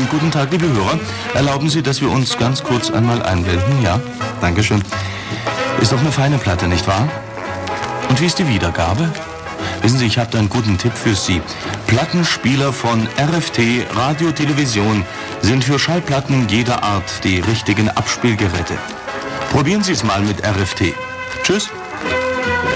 Schönen guten Tag, liebe Hörer. Erlauben Sie, dass wir uns ganz kurz einmal einblenden? Ja, Dankeschön. Ist doch eine feine Platte, nicht wahr? Und wie ist die Wiedergabe? Wissen Sie, ich habe da einen guten Tipp für Sie. Plattenspieler von RFT, Radio, Television sind für Schallplatten jeder Art die richtigen Abspielgeräte. Probieren Sie es mal mit RFT. Tschüss.